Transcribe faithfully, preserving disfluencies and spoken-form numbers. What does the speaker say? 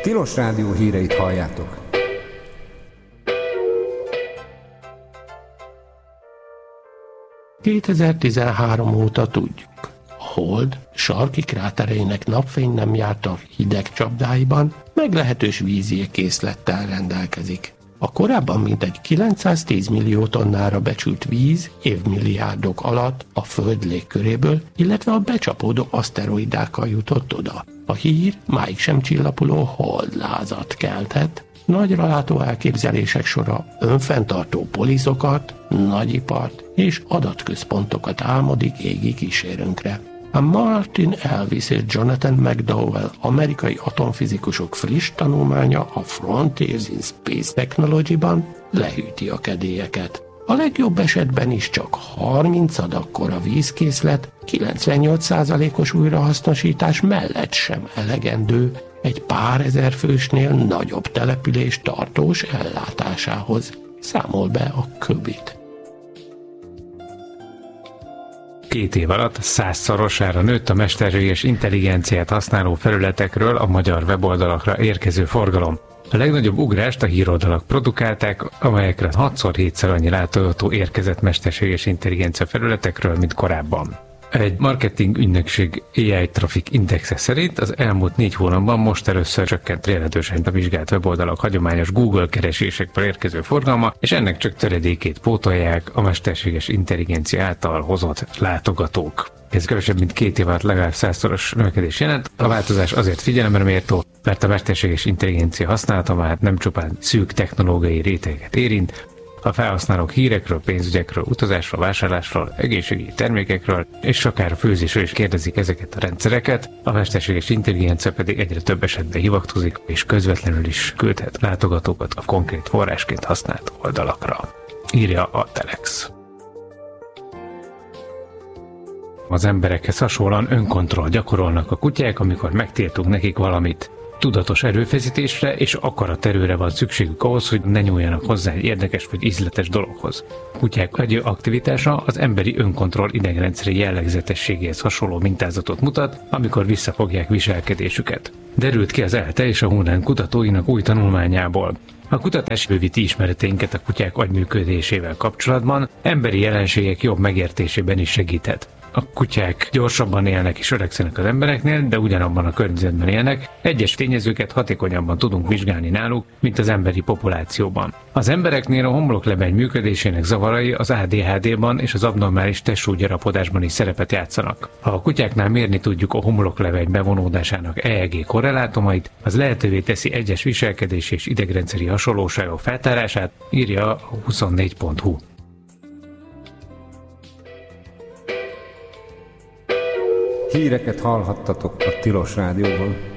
Tilos Rádió híreit halljátok. kétezer-tizenhárom óta tudjuk, a Hold sarki krátereinek napfény nem járta hideg csapdáiban meglehetős vízjégkészlettel rendelkezik. A korábban mintegy kilencszáztíz millió tonnára becsült víz évmilliárdok alatt a Föld légköréből, illetve a becsapódó aszteroidákkal jutott oda. A hír máig sem csillapuló holdlázat keltett, nagyra látó elképzelések sora önfenntartó poliszokat, nagyipart és adatközpontokat álmodik égi kísérőnkre. A Martin Elvis és Jonathan McDowell amerikai atomfizikusok friss tanulmánya a Frontiers in Space Technology-ban lehűti a kedélyeket. A legjobb esetben is csak harminc adakkora vízkészlet, kilencvennyolc százalékos újrahasznosítás mellett sem elegendő egy pár ezer fősnél nagyobb település tartós ellátásához, számol be a Köbit. Két év alatt százszorosára nőtt a mesterséges intelligenciát használó felületekről a magyar weboldalakra érkező forgalom. A legnagyobb ugrást a híroldalak produkálták, amelyekre hatszor-hétszer annyi látogató érkezett mesterséges intelligencia felületekről, mint korábban. Egy marketing ügynökség á i Traffic Indexe szerint az elmúlt négy hónapban most először csökkent jelentősen a vizsgált weboldalak hagyományos Google keresésekből érkező forgalma, és ennek csak töredékét pótolják a mesterséges intelligencia által hozott látogatók. Ez kevesebb, mint két év alatt legalább százszoros növekedés jelent. A változás azért figyelemre méltó, mert a mesterséges intelligencia használata már nem csupán szűk technológiai rétegeket érint, a felhasználók hírekről, pénzügyekről, utazásról, vásárlásról, egészségügyi termékekről és akár a főzésről is kérdezik ezeket a rendszereket, a mesterséges intelligencia pedig egyre több esetben hivatkozik és közvetlenül is küldhet látogatókat a konkrét forrásként használt oldalakra, írja a Telex. Az emberekhez hasonlóan önkontroll gyakorolnak a kutyák, amikor megtiltunk nekik valamit. Tudatos erőfeszítésre és akaraterőre van szükségük ahhoz, hogy ne nyúljanak hozzá egy érdekes vagy ízletes dologhoz. A kutyák agyi aktivitása az emberi önkontroll idegrendszeri jellegzetességéhez hasonló mintázatot mutat, amikor visszafogják viselkedésüket. Derült ki az ELTE és a Hunán kutatóinak új tanulmányából. A kutatás bővíti ismereteinket a kutyák agyműködésével kapcsolatban, emberi jelenségek jobb megértésében is segíthet. A kutyák gyorsabban élnek és öregszenek az embereknél, de ugyanabban a környezetben élnek, egyes tényezőket hatékonyabban tudunk vizsgálni náluk, mint az emberi populációban. Az embereknél a homloklebeny működésének zavarai az á dé há dé-ban és az abnormális testsúlygyarapodásban is szerepet játszanak. Ha a kutyáknál mérni tudjuk a homloklebeny bevonódásának é e gé korrelátumait, az lehetővé teszi egyes viselkedési és idegrendszeri hasonlóságok feltárását, írja a huszonnégy pont hu. Híreket hallhattatok a Tilos Rádióban.